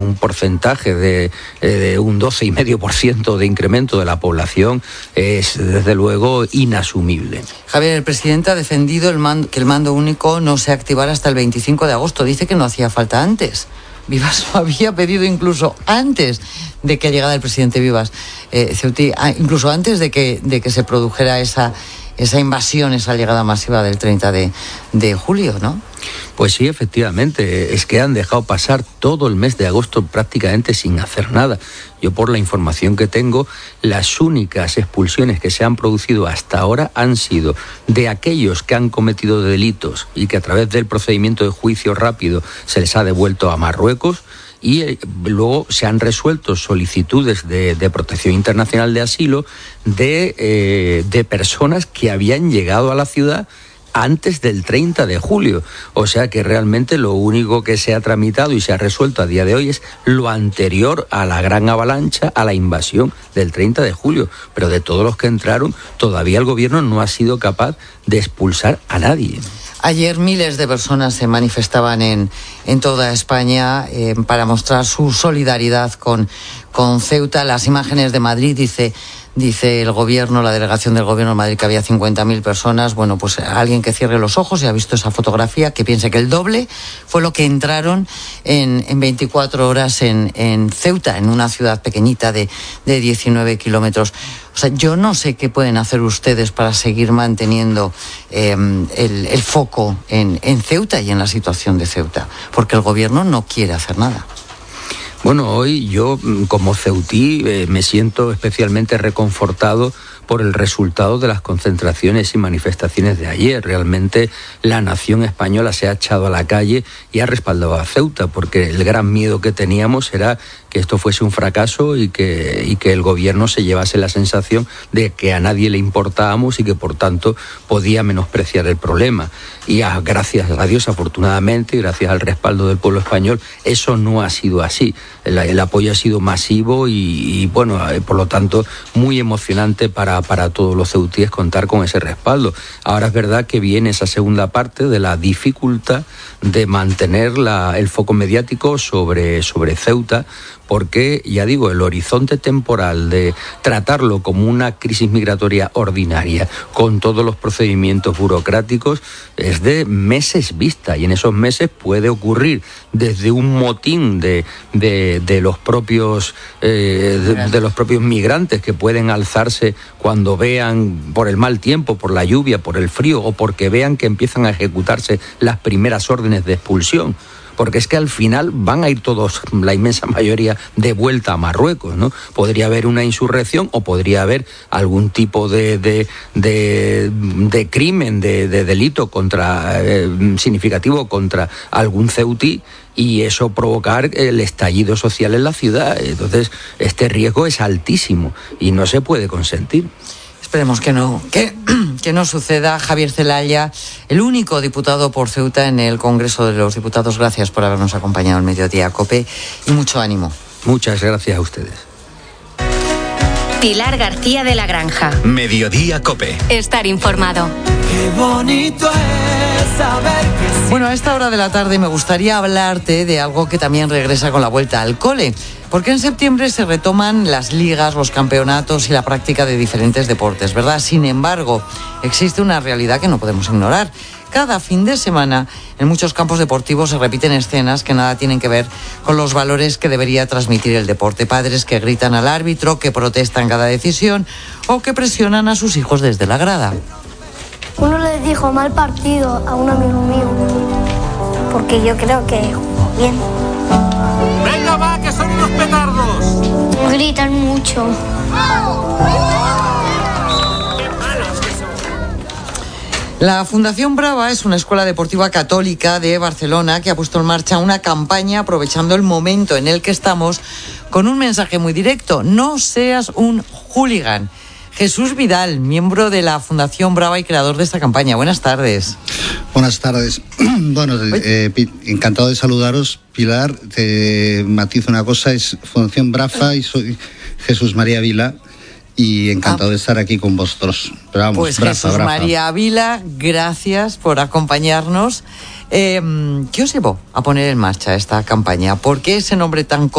un porcentaje de un 12,5% de incremento de la población es desde luego inasumible. Javier, el presidente ha defendido que el mando único no se activara hasta el 25 de agosto. Dice que no hacía falta antes. Vivas lo había pedido incluso antes de que llegara el presidente Vivas, Ceutí, incluso antes de que se produjera esa invasión, esa llegada masiva del 30 de julio, ¿no? Pues sí, efectivamente, es que han dejado pasar todo el mes de agosto prácticamente sin hacer nada. Yo, por la información que tengo, las únicas expulsiones que se han producido hasta ahora han sido de aquellos que han cometido delitos y que a través del procedimiento de juicio rápido se les ha devuelto a Marruecos, y luego se han resuelto solicitudes de protección internacional de asilo de personas que habían llegado a la ciudad antes del 30 de julio. O sea que realmente lo único que se ha tramitado y se ha resuelto a día de hoy es lo anterior a la gran avalancha, a la invasión del 30 de julio. Pero de todos los que entraron, todavía el gobierno no ha sido capaz de expulsar a nadie. Ayer miles de personas se manifestaban en toda España para mostrar su solidaridad con Ceuta. Las imágenes de Madrid, dice el gobierno, la delegación del gobierno de Madrid, que había 50.000 personas. Bueno, pues alguien que cierre los ojos y ha visto esa fotografía, que piense que el doble fue lo que entraron en 24 horas en Ceuta, en una ciudad pequeñita de 19 kilómetros. O sea, yo no sé qué pueden hacer ustedes para seguir manteniendo el foco en Ceuta y en la situación de Ceuta, porque el gobierno no quiere hacer nada. Bueno, hoy yo, como ceutí, me siento especialmente reconfortado por el resultado de las concentraciones y manifestaciones de ayer. Realmente la nación española se ha echado a la calle y ha respaldado a Ceuta, porque el gran miedo que teníamos era que esto fuese un fracaso y que el gobierno se llevase la sensación de que a nadie le importábamos y que por tanto podía menospreciar el problema. Y gracias a Dios, afortunadamente, y gracias al respaldo del pueblo español, eso no ha sido así. El apoyo ha sido masivo y bueno, por lo tanto, muy emocionante para todos los ceutíes contar con ese respaldo. Ahora es verdad que viene esa segunda parte de la dificultad de mantener el foco mediático sobre Ceuta, porque, ya digo, el horizonte temporal de tratarlo como una crisis migratoria ordinaria, con todos los procedimientos burocráticos, es de meses vista, y en esos meses puede ocurrir desde un motín de los propios migrantes que pueden alzarse cuando vean, por el mal tiempo, por la lluvia, por el frío, o porque vean que empiezan a ejecutarse las primeras órdenes de expulsión. Porque es que al final van a ir todos, la inmensa mayoría, de vuelta a Marruecos, ¿no? Podría haber una insurrección o podría haber algún tipo de crimen, de delito significativo contra algún ceutí, y eso provocar el estallido social en la ciudad. Entonces, este riesgo es altísimo y no se puede consentir. Esperemos que no suceda. Javier Zelaya, el único diputado por Ceuta en el Congreso de los Diputados. Gracias por habernos acompañado en Mediodía Cope y mucho ánimo. Muchas gracias a ustedes. Pilar García de la Granja. Mediodía Cope. Estar informado. Qué bonito es saber que sí. Bueno, a esta hora de la tarde me gustaría hablarte de algo que también regresa con la vuelta al cole, porque en septiembre se retoman las ligas, los campeonatos y la práctica de diferentes deportes, ¿verdad? Sin embargo, existe una realidad que no podemos ignorar. Cada fin de semana, en muchos campos deportivos se repiten escenas que nada tienen que ver con los valores que debería transmitir el deporte. Padres que gritan al árbitro, que protestan cada decisión o que presionan a sus hijos desde la grada. Uno le dijo mal partido a un amigo mío, porque yo creo que jugó bien. ¡Venga, va, que son unos petardos! Gritan mucho. La Fundación Brava es una escuela deportiva católica de Barcelona que ha puesto en marcha una campaña aprovechando el momento en el que estamos con un mensaje muy directo: no seas un hooligan. Jesús Vidal, miembro de la Fundación Brava y creador de esta campaña. Buenas tardes. Buenas tardes. Bueno, encantado de saludaros. Pilar, te matizo una cosa, es Fundación Brava y soy Jesús María Vila. Y encantado de estar aquí con vosotros. Pero vamos, pues Jesús María Vila, gracias por acompañarnos. ¿Qué os llevó a poner en marcha esta campaña? ¿Por qué ese nombre tan